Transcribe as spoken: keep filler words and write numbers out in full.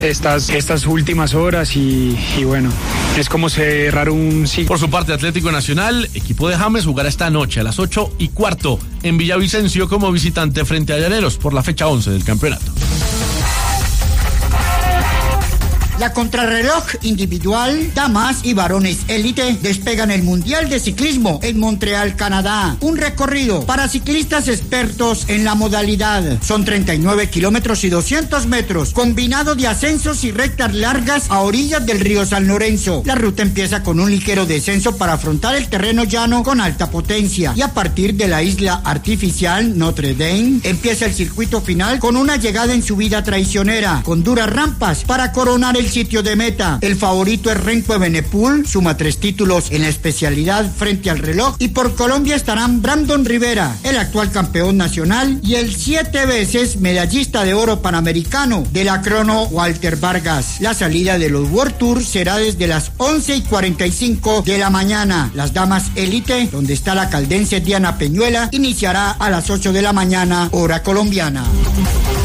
Estas, estas últimas horas y, y bueno, es como cerrar un ciclo. Por su parte, Atlético Nacional, equipo de James, jugará esta noche a las ocho y cuarto en Villavicencio como visitante frente a Llaneros por la fecha once del campeonato. La contrarreloj individual, damas y varones élite despegan el Mundial de Ciclismo en Montreal, Canadá. Un recorrido para ciclistas expertos en la modalidad. Son treinta y nueve kilómetros y doscientos metros, combinado de ascensos y rectas largas a orillas del río San Lorenzo. La ruta empieza con un ligero descenso para afrontar el terreno llano con alta potencia. Y a partir de la isla artificial Notre Dame, empieza el circuito final con una llegada en subida traicionera, con duras rampas para coronar el sitio de meta. El favorito es Renko Evenepoel, suma tres títulos en la especialidad frente al reloj, y por Colombia estarán Brandon Rivera, el actual campeón nacional, y el siete veces medallista de oro panamericano de la crono Walter Vargas. La salida de los World Tour será desde las once y cuarenta y cinco de la mañana. Las damas élite, donde está la caldense Diana Peñuela, iniciará a las ocho de la mañana, hora colombiana.